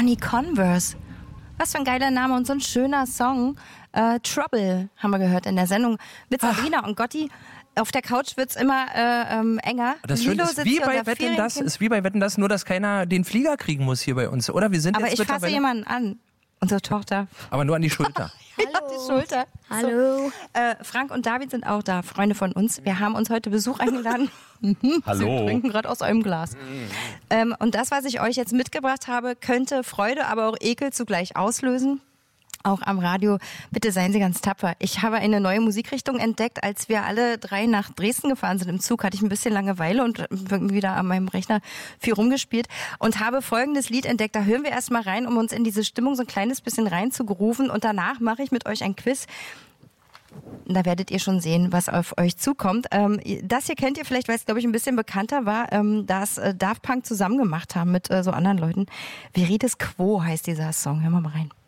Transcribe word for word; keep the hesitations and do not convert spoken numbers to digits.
Johnny Converse. Was für ein geiler Name und so ein schöner Song. Äh, Trouble haben wir gehört in der Sendung mit Sabrina Ach. und Gotti. Auf der Couch wird's immer äh, ähm, enger. Das Lilo ist wie bei Wetten, das ist wie bei Wetten, das nur dass keiner den Flieger kriegen muss hier bei uns, oder? Wir sind Aber jetzt ich fasse jemanden an. Unsere Tochter. Aber nur an die Schulter. Ja, die Schulter. Hallo. So. Äh, Frank und David sind auch da, Freunde von uns. Wir haben uns heute Besuch eingeladen. Hallo. Sie trinken gerade aus eurem Glas. Ähm, und das, was ich euch jetzt mitgebracht habe, könnte Freude, aber auch Ekel zugleich auslösen. Auch am Radio. Bitte seien Sie ganz tapfer. Ich habe eine neue Musikrichtung entdeckt. Als wir alle drei nach Dresden gefahren sind im Zug, hatte ich ein bisschen Langeweile und wieder an meinem Rechner viel rumgespielt und habe folgendes Lied entdeckt. Da hören wir erst mal rein, um uns in diese Stimmung so ein kleines bisschen reinzugrooven. Und danach mache ich mit euch ein Quiz. Da werdet ihr schon sehen, was auf euch zukommt. Ähm, das hier kennt ihr vielleicht, weil es, glaube ich, ein bisschen bekannter war, ähm, dass äh, Daft Punk zusammen gemacht haben mit äh, so anderen Leuten. Virides Quo heißt dieser Song. Hören wir mal rein.